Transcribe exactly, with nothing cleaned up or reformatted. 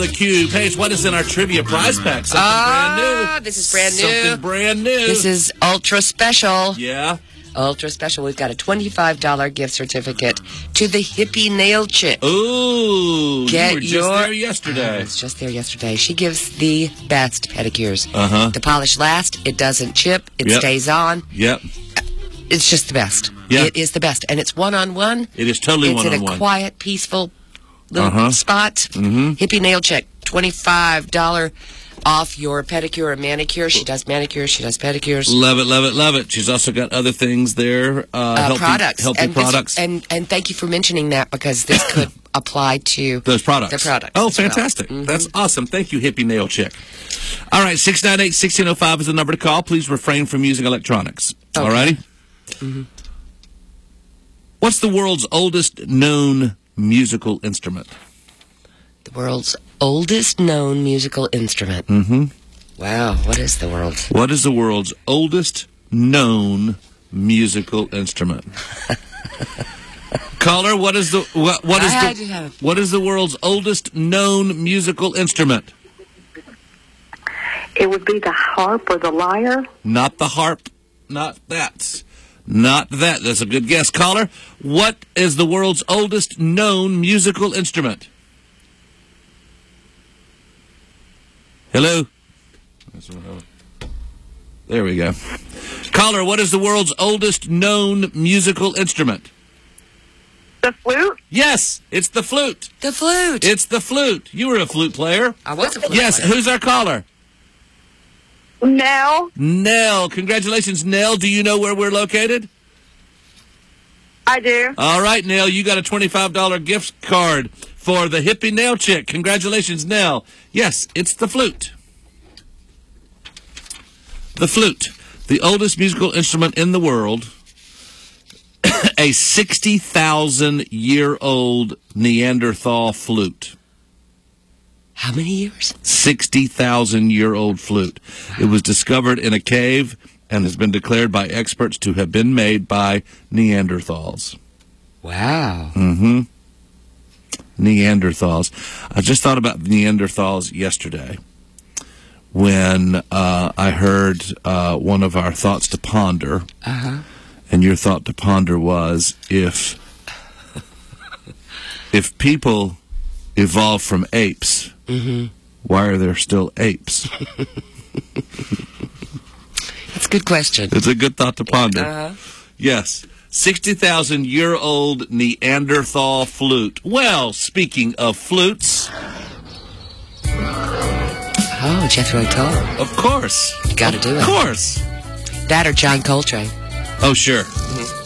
The Cube. Paige, what is in our trivia prize pack? Something ah, brand new. This is brand new. Something brand new. This is ultra special. Yeah. Ultra special. We've got a twenty-five dollars gift certificate to the Hippie Nail Chick. Ooh. Get you were just your, there yesterday. I was just there yesterday. She gives the best pedicures. Uh-huh. The polish lasts. It doesn't chip. It Yep. stays on. Yep. It's just the best. Yeah. It is the best. And it's one-on-one. It is totally it's one-on-one. It's in a quiet, peaceful little Uh-huh. spot. Mm-hmm. Hippie Nail Chick. twenty-five dollars off your pedicure or manicure. She does manicures. She does pedicures. Love it, love it, love it. She's also got other things there. Uh, Uh, healthy, products. Healthy and this- products. and, and thank you for mentioning that because this could apply to Those products. The products. Oh, as well. fantastic. Mm-hmm. That's awesome. Thank you, Hippie Nail Chick. All right, six nine eight, one six zero five is the number to call. Please refrain from using electronics. Okay. All righty? Mm-hmm. What's the world's oldest known musical instrument? The world's oldest known musical instrument. Mm-hmm. Wow, what is the world's? What is the world's oldest known musical instrument? Caller, what is the what, what is I had the to have- what is the world's oldest known musical instrument? It would be the harp or the lyre. Not the harp. Not that. Not that. That's a good guess. Caller, what is the world's oldest known musical instrument? Hello? There we go. Caller, what is the world's oldest known musical instrument? The flute? Yes, it's the flute. The flute. It's the flute. You were a flute player. I was a flute Yes, player. who's our caller? Nell? Nell. Congratulations, Nell. Do you know where we're located? I do. All right, Nell, you got a twenty-five dollars gift card for the Hippie Nail Chick. Congratulations, Nell. Yes, it's the flute. The flute, the oldest musical instrument in the world, a sixty thousand year old Neanderthal flute. How many years? sixty thousand year old flute. It was discovered in a cave and has been declared by experts to have been made by Neanderthals. Wow. Mm-hmm. Neanderthals. I just thought about Neanderthals yesterday when uh, I heard uh, one of our thoughts to ponder. Uh-huh. And your thought to ponder was if if people evolved from apes, mm-hmm. why are there still apes? That's a good question. It's a good thought to ponder. Uh-huh. Yes. sixty thousand year old Neanderthal flute. Well, speaking of flutes. Oh, Jethro Tull. Of course. You got to do it. Of course. That or John Coltrane. Oh, sure. Mm-hmm.